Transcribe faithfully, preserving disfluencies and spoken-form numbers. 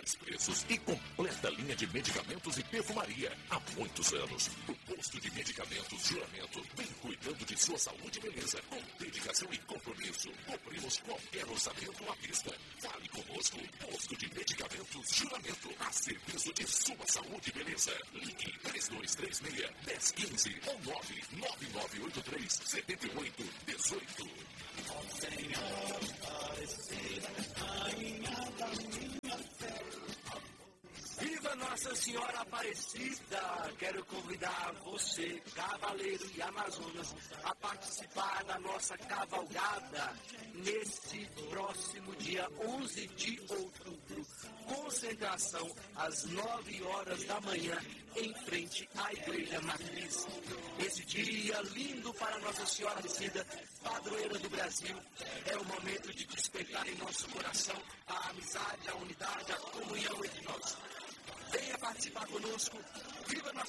melhores preços e completa linha de medicamentos e perfumaria. Há muitos anos, o posto de medicamentos Juramento vem cuidando de sua saúde e beleza. Com dedicação e compromisso, cobrimos qualquer orçamento à vista. Fale conosco, posto de medicamentos Juramento, a serviço de sua saúde e beleza. Ligue três dois três seis, um zero um cinco ou nove nove nove oito três, sete oito um oito. Viva Nossa Senhora Aparecida! Quero convidar você, cavaleiro e amazonas, a participar da nossa cavalgada nesse próximo dia onze de outubro. Concentração às nove horas da manhã em frente à Igreja Matriz. Esse dia lindo para Nossa Senhora Aparecida, padroeira do Brasil, é o momento de despertar em nosso coração a amizade, a unidade, a comunhão entre nós. Venha participar conosco. Viva Nossa